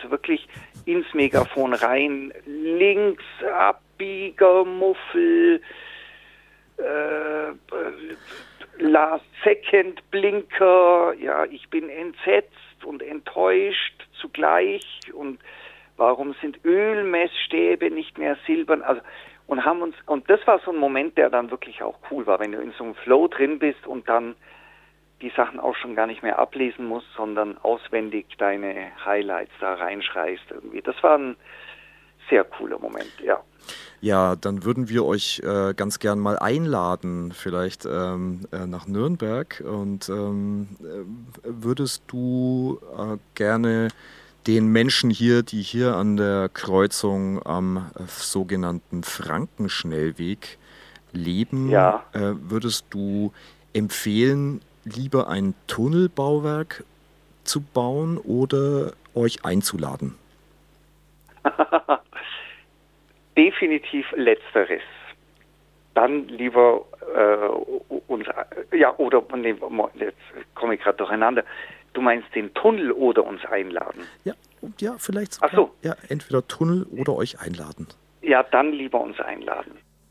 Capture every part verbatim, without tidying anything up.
also wirklich ins Megafon rein, links, Abbieger, Muffel, äh, Last Second Blinker, ja, ich bin entsetzt und enttäuscht zugleich und warum sind Ölmessstäbe nicht mehr silbern, also und haben uns, und das war so ein Moment, der dann wirklich auch cool war, wenn du in so einem Flow drin bist und dann die Sachen auch schon gar nicht mehr ablesen musst, sondern auswendig deine Highlights da reinschreist irgendwie. Das war ein sehr cooler Moment, ja. Ja, dann würden wir euch äh, ganz gern mal einladen, vielleicht ähm, äh, nach Nürnberg. Und ähm, äh, würdest du äh, gerne den Menschen hier, die hier an der Kreuzung am äh, sogenannten Frankenschnellweg leben, Ja. äh, würdest du empfehlen, lieber ein Tunnelbauwerk zu bauen oder euch einzuladen? Definitiv Letzteres. Dann lieber äh, uns, ja, oder, nee, jetzt komme ich gerade durcheinander. Du meinst den Tunnel oder uns einladen? Ja, ja, vielleicht sogar. Ach so. Ja, entweder Tunnel oder euch einladen. Ja, dann lieber uns einladen.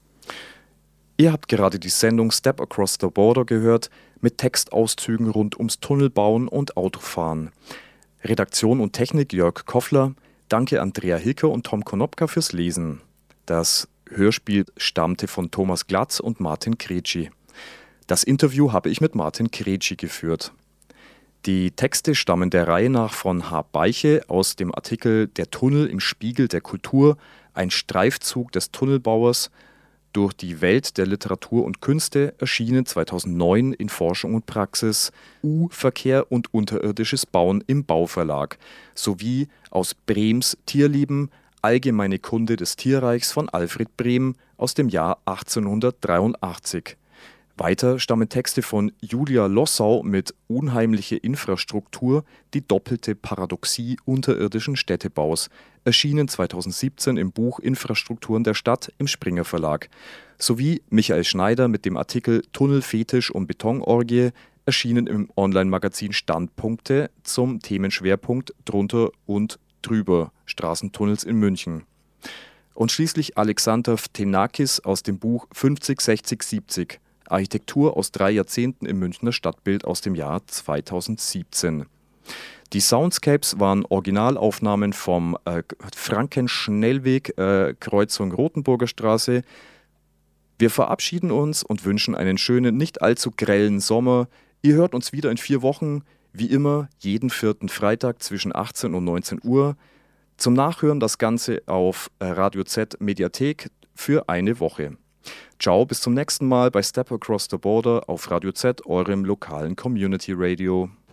Ihr habt gerade die Sendung Step Across the Border gehört, mit Textauszügen rund ums Tunnelbauen und Autofahren. Redaktion und Technik Jörg Koffler. Danke Andrea Hilker und Tom Konopka fürs Lesen. Das Hörspiel stammte von Thomas Glatz und Martin Kretschi. Das Interview habe ich mit Martin Kretschi geführt. Die Texte stammen der Reihe nach von H. Beiche aus dem Artikel Der Tunnel im Spiegel der Kultur, ein Streifzug des Tunnelbauers durch die Welt der Literatur und Künste, erschienen zweitausendneun in Forschung und Praxis, U, Verkehr und unterirdisches Bauen im Bauverlag, sowie aus Brems Tierleben, Allgemeine Kunde des Tierreichs von Alfred Brehm aus dem Jahr achtzehnhundertdreiundachtzig. Weiter stammen Texte von Julia Lossau mit Unheimliche Infrastruktur, die doppelte Paradoxie unterirdischen Städtebaus, erschienen zweitausendsiebzehn im Buch Infrastrukturen der Stadt im Springer Verlag, sowie Michael Schneider mit dem Artikel Tunnelfetisch und Betonorgie, erschienen im Online-Magazin Standpunkte zum Themenschwerpunkt Drunter und Drüber Straßentunnels in München. Und schließlich Alexander Vtenakis aus dem Buch fünfzig, sechzig, siebzig Architektur aus drei Jahrzehnten im Münchner Stadtbild aus dem Jahr zweitausendsiebzehn. Die Soundscapes waren Originalaufnahmen vom äh, Frankenschnellweg, äh, Kreuzung Rothenburger Straße. Wir verabschieden uns und wünschen einen schönen, nicht allzu grellen Sommer. Ihr hört uns wieder in vier Wochen, wie immer, jeden vierten Freitag zwischen achtzehn und neunzehn Uhr. Zum Nachhören das Ganze auf Radio Z Mediathek für eine Woche. Ciao, bis zum nächsten Mal bei Step Across the Border auf Radio Z, eurem lokalen Community Radio.